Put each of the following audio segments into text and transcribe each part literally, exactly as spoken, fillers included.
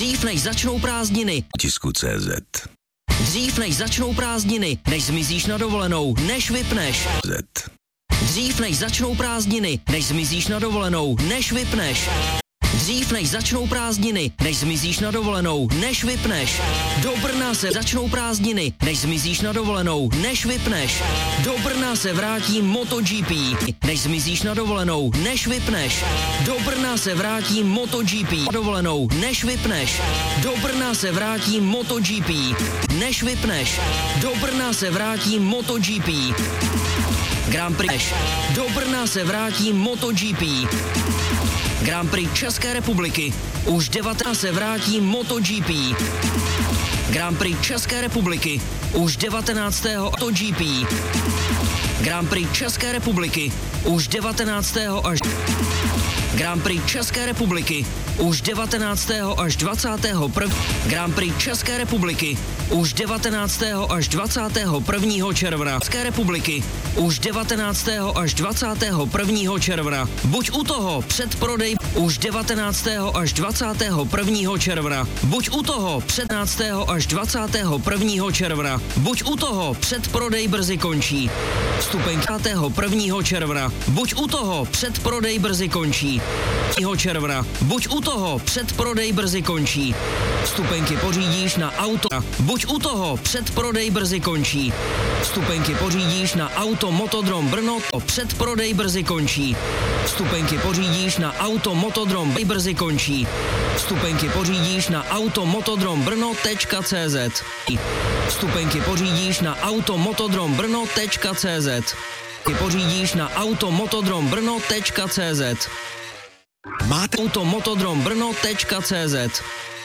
Dřív než začnou prázdniny. Tisku tečka cé zet. Dřív než začnou prázdniny, než zmizíš na dovolenou, než vypneš. Z. Dřív než začnou prázdniny, než zmizíš na dovolenou, než vypneš. Dřív než začnou prázdniny, než zmizíš na dovolenou, než vypneš. Do Brna se začnou prázdniny, než zmizíš na dovolenou, než vypneš. Do Brna se vrátí MotoGP, než zmizíš na dovolenou, než vypneš. Do Brna se vrátí MotoGP, na dovolenou, než vypneš. Do Brna se vrátí MotoGP, než vypneš. Do Brna se vrátí MotoGP. Grand Prix. Do Brna se vrátí MotoGP. Grand Prix České republiky. Už devatenáct se vrátí MotoGP. Grand Prix České republiky. Už devatenáctého MotoGP. Grand Prix České republiky. Už devatenáctého až Grand Prix České republiky. Už devatenáctého až dvacátého prvního Grand Prix České republiky. Už devatenáctého až dvacátého prvního června. České republiky. Už devatenáctého až dvacátého prvního června. Buď u toho předprodej už devatenáctého až dvacátého prvního června. Buď u toho devatenáctého až dvacátého prvního června. Buď u toho předprodej brzy končí. Vstupenky dvacátého prvního června. Buď u toho předprodej brzy končí. prvního června. Buď u toho předprodej brzy končí. Vstupenky pořídíš na auto. Buď u toho předprodej brzy končí. Vstupenky pořídíš na auto Motodrom Brno. Předprodej brzy končí. Vstupenky pořídíš na auto Motodrom brzy končí. Vstupenky pořídíš na auto Motodrom Brno tečka cé zet. Vstupenky pořídíš na auto Motodrom Brno tečka cé zet. Pořídíš na auto Motodrom Brno tečka cé zet. Máte auto Motodrom Brno tečka cé zet.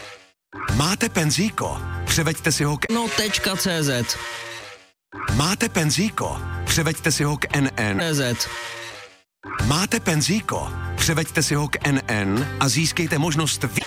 Máte penzíko? Převeďte si ho k Brno tečka cé zet. Máte penzíko? Převeďte si ho k N N. cé zet. Máte penzíko? Převeďte si ho k N N a získejte možnost vy...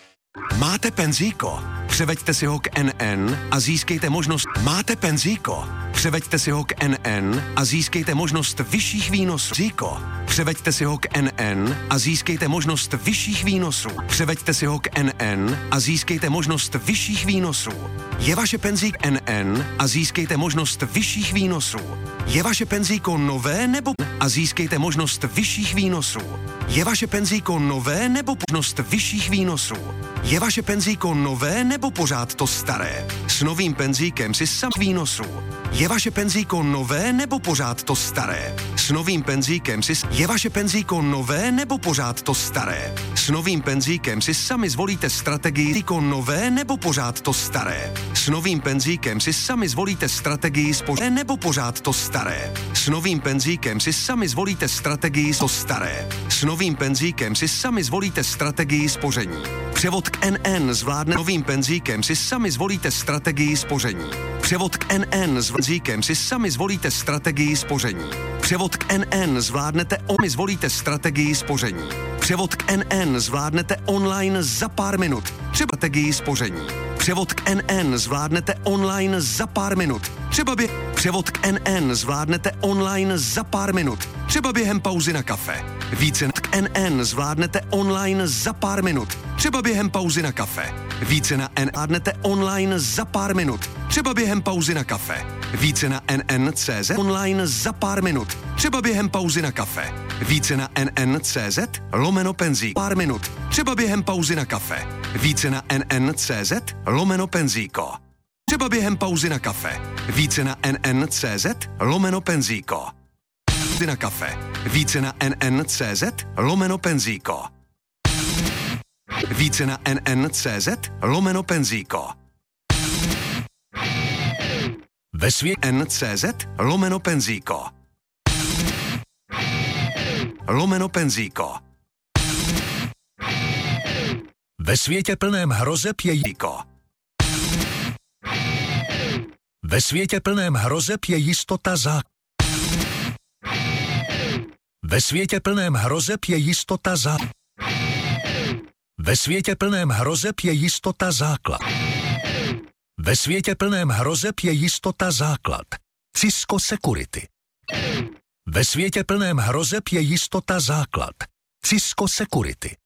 Máte penzíko? Převeďte si ho k N N a získejte možnost... Máte penzíko? Převeďte si ho k N N a získejte možnost vyšších výnosů. Penzíko? Převeďte si ho k N N a získejte možnost vyšších výnosů. Převeďte si ho k N N a získejte možnost vyšších výnosů. Je vaše penzík N N a získejte možnost vyšších výnosů. Je vaše penzíko nové nebo a získejte možnost vyšších výnosů. Je vaše penzíko nové nebo možnost vyšších výnosů. Je vaše penzíko nové nebo pořád to staré? S novým penzíkem si sam výnosů. Je vaše penzíko nové nebo pořád to staré? S novým penzíkem si... Je vaše penzíko nové nebo pořád to staré? S novým penzíkem si sami zvolíte strategii penzíko nové nebo pořád to staré? S novým penzíkem si sami zvolíte strategii spoření nebo pořád to staré? S novým penzíkem si sami zvolíte strategii to staré. S novým penzíkem si sami zvolíte strategii spoření. Převod k N N zvládne novým penzíkem si sami zvolíte strategii spoření. Převod k N N s penzíkem si sami zvolíte strategii spoření. Převod k N N zvládnete oni zvolíte strategii spoření. Převod k N N zvládnete online za pár minut. Třeba strategii spoření. Převod k N N zvládnete online za pár minut. Třeba by převod k N N zvládnete online za pár minut. Třeba během pauzy na kafe. Více k N N zvládnete online za pár minut. Třeba během pauzy na kafe. Více na N zvládnete online za pár minut. Třeba během pauzy na kafe. Více na N N tečka cé zet online za pár minut. Třeba během pauzy na kafe. Více na N N tečka cé zet lomeno penzí pár minut. Třeba během pauzy na kafe. Více na N N tečka cé zet lomeno penzíko. Třeba během pauzy na kafe. Více na N N tečka cé zet lomeno penzíko. Na kafe. Více na N N tečka cé zet lomeno penzíko. Více na N N tečka cé zet lomeno penzíko. Ve světě N tečka cé zet lomeno penzíko. Lomeno penzíko. Ve světě plném hrozeb je jíko. Ve světě plném hrozeb je jistota za. Ve světě plném hrozeb je jistota za. Ve světě plném hrozeb je jistota základ. Ve světě plném hrozeb je jistota základ. Cisco Security. Ve světě plném hrozeb je jistota základ. Cisco Security.